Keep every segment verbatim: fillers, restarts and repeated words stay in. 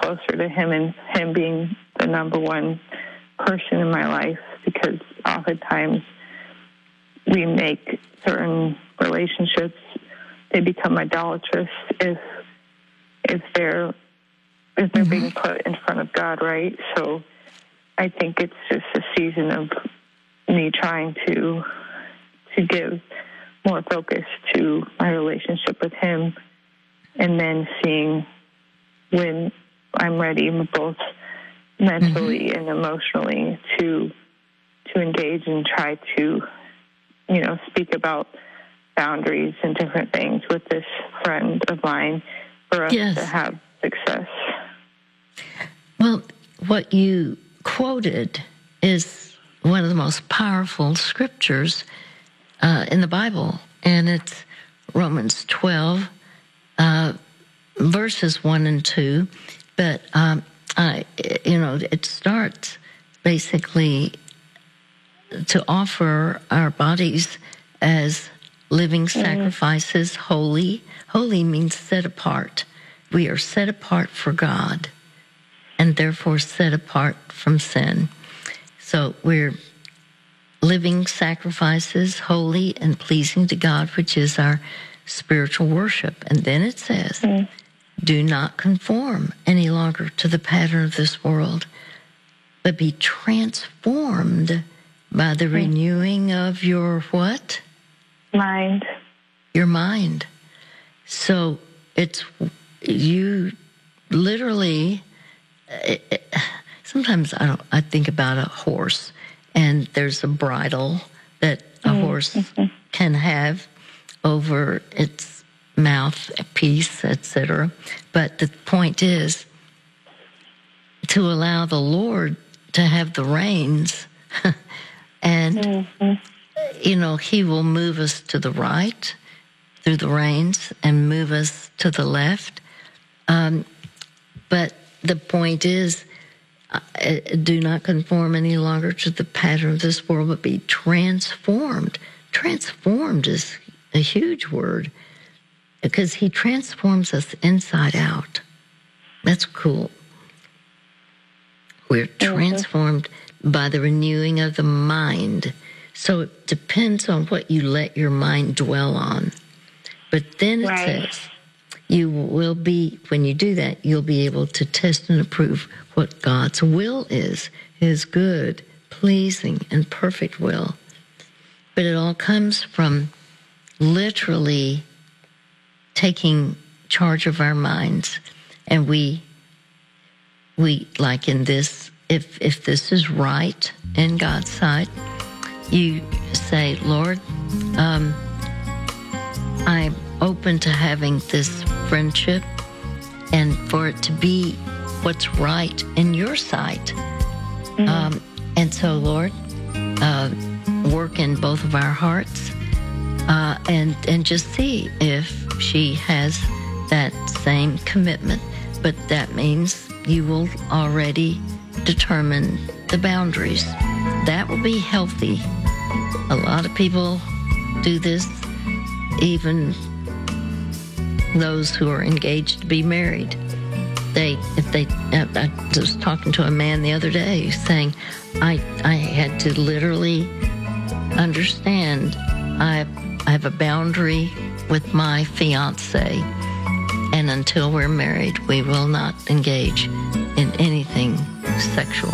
closer to him and him being the number one person in my life, because oftentimes we make certain relationships, they become idolatrous if if they're if they're mm-hmm. being put in front of God, right? So I think it's just a season of me trying to to give more focus to my relationship with him, and then seeing when I'm ready, both mentally mm-hmm. and emotionally, to to engage and try to, you know, speak about boundaries and different things with this friend of mine for us yes. to have success. Well, what you quoted is one of the most powerful scriptures uh, in the Bible, and it's Romans twelve, uh, verses one and two. But um, I, you know, it starts basically to offer our bodies as living sacrifices, mm-hmm. holy. Holy means set apart. We are set apart for God, and therefore set apart from sin. So we're living sacrifices, holy and pleasing to God, which is our spiritual worship. And then it says, mm. do not conform any longer to the pattern of this world, but be transformed by the mm. renewing of your what? Mind. Your mind. So it's, you literally, it, it, sometimes I don't, I think about a horse, and there's a bridle that a mm. horse mm-hmm. can have over its mouth piece, et cetera. But the point is to allow the Lord to have the reins, and mm-hmm. you know, He will move us to the right through the reins and move us to the left. Um, but the point is, uh, do not conform any longer to the pattern of this world, but be transformed. Transformed is a huge word, because He transforms us inside out. That's cool. We're transformed by the renewing of the mind. So it depends on what you let your mind dwell on. But then it right. says, you will be, when you do that, you'll be able to test and approve what God's will is, His good, pleasing, and perfect will. But it all comes from literally taking charge of our minds. And we, we like in this, if if this is right in God's sight, you say, Lord, um, I'm open to having this friendship and for it to be what's right in your sight. Mm-hmm. Um, and so, Lord, uh, work in both of our hearts uh, and, and just see if she has that same commitment. But that means you will already determine the boundaries. That will be healthy. A lot of people do this, even those who are engaged to be married. They, if they, I was talking to a man the other day saying, I, I had to literally understand I, I have a boundary with my fiance, and until we're married, we will not engage in anything sexual.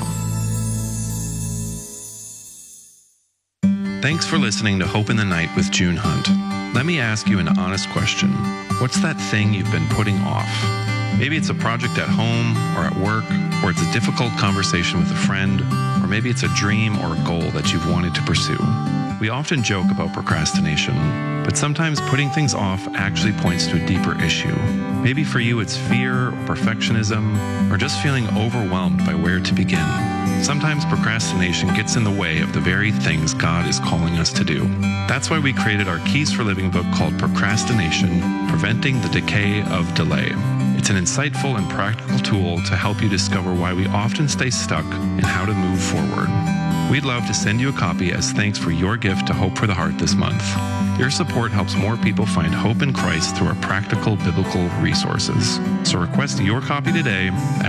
Thanks for listening to Hope in the Night with June Hunt. Let me ask you an honest question. What's that thing you've been putting off? Maybe it's a project at home or at work, or it's a difficult conversation with a friend, or maybe it's a dream or a goal that you've wanted to pursue. We often joke about procrastination, but sometimes putting things off actually points to a deeper issue. Maybe for you it's fear or perfectionism, or just feeling overwhelmed by where to begin. Sometimes procrastination gets in the way of the very things God is calling us to do. That's why we created our Keys for Living book called Procrastination: Preventing the Decay of Delay. It's an insightful and practical tool to help you discover why we often stay stuck and how to move forward. We'd love to send you a copy as thanks for your gift to Hope for the Heart this month. Your support helps more people find hope in Christ through our practical biblical resources. So request your copy today at